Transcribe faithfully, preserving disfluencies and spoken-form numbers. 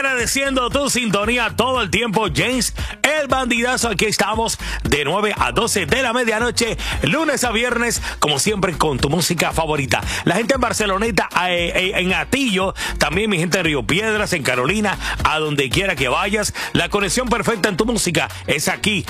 agradeciendo tu sintonía todo el tiempo, James el Bandidazo. Aquí estamos de nueve a doce de la medianoche, lunes a viernes, como siempre, con tu música favorita. La gente en Barceloneta, eh, eh, en Atillo, también mi gente en Río Piedras, en Carolina, a donde quiera que vayas, la conexión perfecta en tu música es aquí